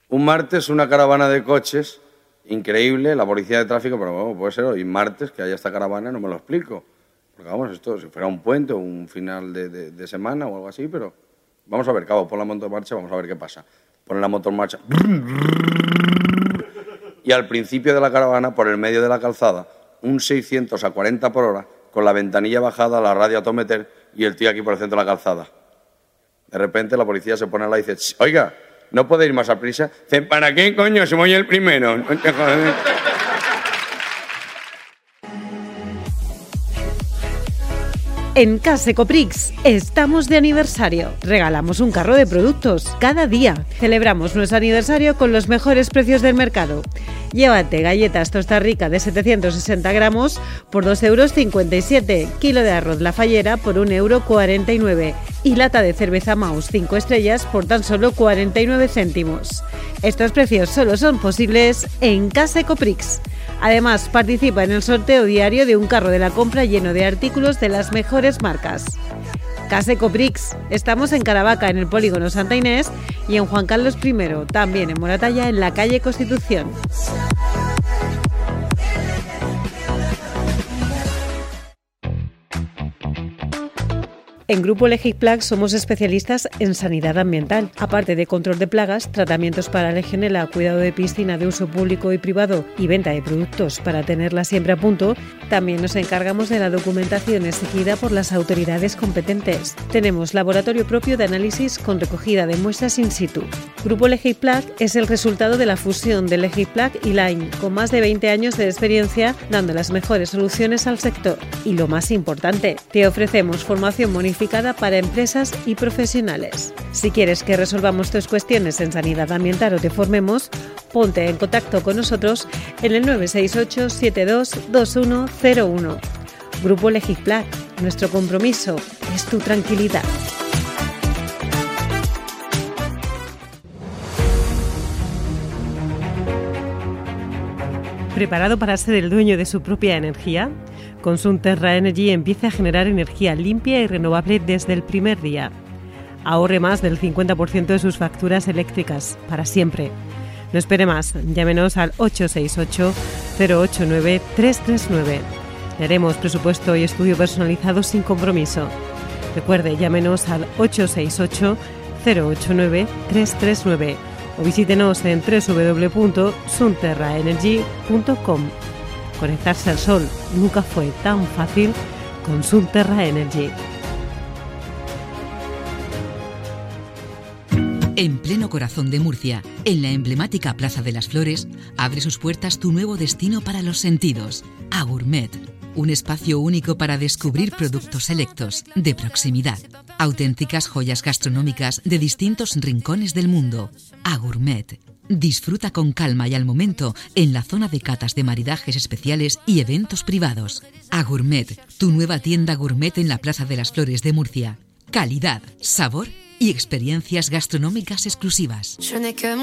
Un martes una caravana de coches, increíble, la policía de tráfico, pero bueno, puede ser hoy martes que haya esta caravana, no me lo explico. Porque vamos, esto si fuera un puente o un final de semana o algo así, pero vamos a ver, Cabo, pon la moto en marcha, vamos a ver qué pasa. Pon la moto en marcha. Y al principio de la caravana, por el medio de la calzada, un 600 a 40 por hora, con la ventanilla bajada, la radio a todo meter y el tío aquí por el centro de la calzada. De repente la policía se pone al lado y dice, oiga, ¿no puede ir más a prisa? Dice, ¿para qué, coño, si voy el primero? No te jodes. En Casecoprix estamos de aniversario. Regalamos un carro de productos cada día. Celebramos nuestro aniversario con los mejores precios del mercado. Llévate galletas Tosta Rica de 760 gramos por 2,57 €, kilo de arroz La Fallera por 1,49 € y lata de cerveza Maus 5 estrellas por tan solo 49 céntimos. Estos precios solo son posibles en Casecoprix. Además, participa en el sorteo diario de un carro de la compra lleno de artículos de las mejores marcas. Casecoprix. Estamos en Caravaca, en el polígono Santa Inés, y en Juan Carlos I, también en Moratalla, en la calle Constitución. En Grupo Legiplag somos especialistas en sanidad ambiental. Aparte de control de plagas, tratamientos para legionela, cuidado de piscina de uso público y privado y venta de productos para tenerla siempre a punto, también nos encargamos de la documentación exigida por las autoridades competentes. Tenemos laboratorio propio de análisis con recogida de muestras in situ. Grupo Legiplag es el resultado de la fusión de Legiplag y Line, con más de 20 años de experiencia dando las mejores soluciones al sector. Y lo más importante, te ofrecemos formación bonificada para empresas y profesionales. Si quieres que resolvamos tus cuestiones en sanidad ambiental o te formemos, ponte en contacto con nosotros en el 968 72 2101. Grupo Legiplag, nuestro compromiso es tu tranquilidad. ¿Preparado para ser el dueño de su propia energía? Con Sunterra Energy empieza a generar energía limpia y renovable desde el primer día. Ahorre más del 50% de sus facturas eléctricas, para siempre. No espere más, llámenos al 868-089-339. Le haremos presupuesto y estudio personalizado sin compromiso. Recuerde, llámenos al 868-089-339 o visítenos en www.sunterraenergy.com. Conectarse al sol nunca fue tan fácil con Sunterra Energy. En pleno corazón de Murcia, en la emblemática Plaza de las Flores, abre sus puertas tu nuevo destino para los sentidos, Agurmet. Un espacio único para descubrir productos selectos, de proximidad. Auténticas joyas gastronómicas de distintos rincones del mundo. Agurmet. Disfruta con calma y al momento en la zona de catas de maridajes especiales y eventos privados. Agurmet, tu nueva tienda gourmet en la Plaza de las Flores de Murcia. Calidad, sabor y experiencias gastronómicas exclusivas.